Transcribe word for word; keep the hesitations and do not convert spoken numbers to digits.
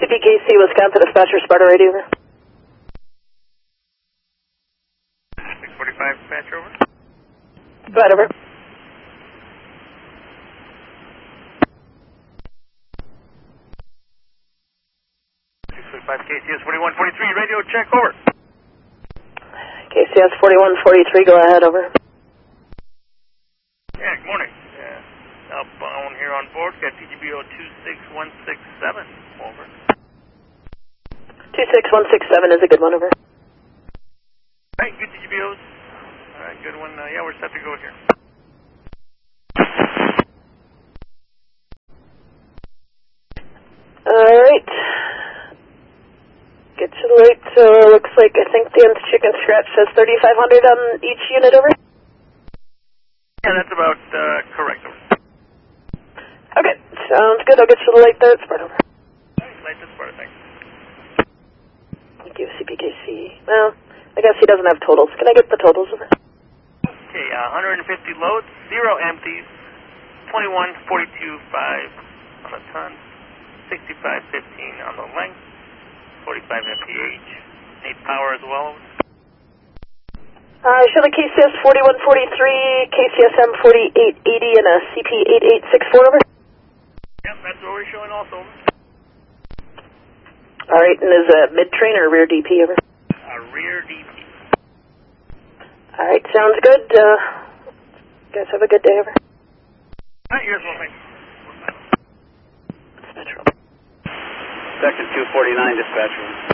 C P K C, Wisconsin dispatcher, Sparta radio, over. six forty-five, dispatcher, over. Right, over. six forty-five, K C S forty-one forty-three, radio check, over. K C S forty-one forty-three, go ahead, over. Yeah, good morning. Yeah, outbound here on board, got T G B O two six one six seven, over. two six one six seven is a good one, over. All right, good T G B Os. All right, good one. Uh, yeah, we're set to go here. Alright. Get to the light, so looks like I think the chicken scratch says thirty-five hundred on each unit, over. Yeah, that's about uh, correct, over. Okay, sounds good. I'll get you the light there. It's Sparta, over. All right, light to Sparta, thanks. Thank you, C P K C. Well, I guess he doesn't have totals. Can I get the totals, over? Okay, uh, one hundred fifty loads, zero empties, twenty-one forty-two five on the ton, sixty-five fifteen on the length, forty-five M P H, need power as well. Uh, show the K C S forty-one forty-three, K C S M forty-eight eighty, and a C P eighty-eight sixty-four, over. Yep, that's what we're showing also. Alright, and is a mid-train or rear D P, over? A rear D P. Alright, sounds good. Uh, guys have a good day, over. Alright, here's one, thanks. Dispatcher. Section two forty-nine, dispatcher.